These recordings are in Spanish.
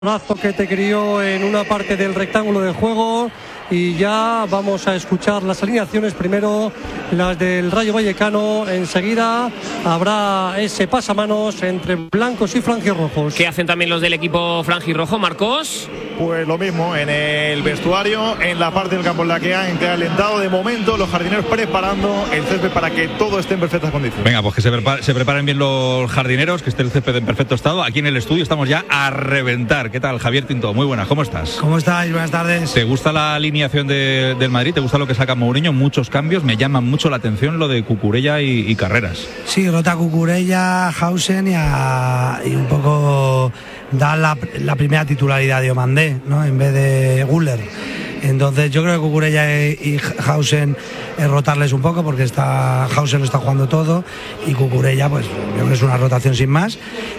Brazo que te crió en una parte del rectángulo de juego. Y ya vamos a escuchar las alineaciones. Primero las del Rayo Vallecano. Enseguida habrá ese pasamanos entre blancos y franjirrojos. ¿Qué hacen también los del equipo franjirrojo, Marcos? Pues lo mismo, en el vestuario, en la parte del campo en la que han calentado de momento, los jardineros preparando el césped para que todo esté en perfectas condiciones. Venga, pues que se preparen bien los jardineros, que esté el césped en perfecto estado. Aquí en el estudio estamos ya a reventar. ¿Qué tal, Javier Tinto? Muy buenas, ¿cómo estás? ¿Cómo estáis? Buenas tardes. ¿Te gusta la alineación del Madrid? ¿Te gusta lo que saca Mourinho? Muchos cambios, me llama mucho la atención lo de Cucurella y Carreras. Sí, rota Cucurella, Hausen y un poco da la primera titularidad de Omandé, ¿no? En vez de Güler. Entonces yo creo que Cucurella y Hausen rotarles un poco, porque Hausen lo está jugando todo y Cucurella pues yo creo que es una rotación sin más,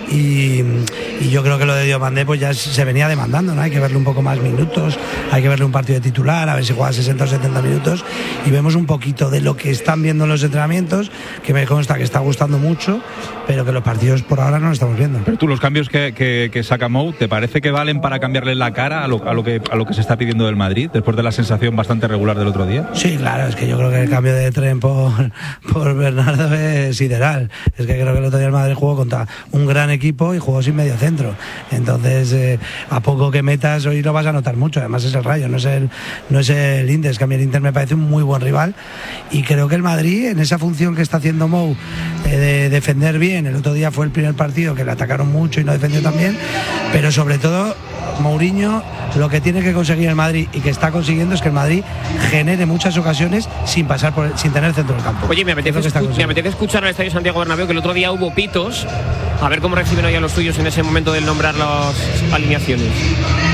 y yo creo que lo de Diomandé pues ya se venía demandando, ¿no? Hay que verle un poco más minutos, hay que verle un partido de titular, a ver si juega 60 o 70 minutos y vemos un poquito de lo que están viendo en los entrenamientos, que me consta que está gustando mucho, pero que los partidos por ahora no lo estamos viendo. Pero tú, los cambios que saca Mou, ¿te parece que valen para cambiarle la cara a lo que se está pidiendo del Madrid, después de la sensación bastante regular del otro día? Sí, claro, es que yo creo que el cambio de tren por Bernardo es sideral. Es que creo que el otro día el Madrid jugó contra un gran equipo y jugó sin medio centro. Entonces, a poco que metas hoy lo vas a notar mucho. Además es el Rayo, no es el Inter. Que a mí el Inter me parece un muy buen rival, y creo que el Madrid, en esa función que está haciendo Mou de defender bien, el otro día fue el primer partido que le atacaron mucho y no defendió tan bien, pero sobre todo Mourinho, lo que tiene que conseguir el Madrid y que está consiguiendo es que el Madrid genere muchas ocasiones sin tener centro del campo. Oye, me apetece escuchar al Estadio Santiago Bernabéu, que el otro día hubo pitos. A ver cómo reciben hoy a los suyos en ese momento del nombrar las alineaciones.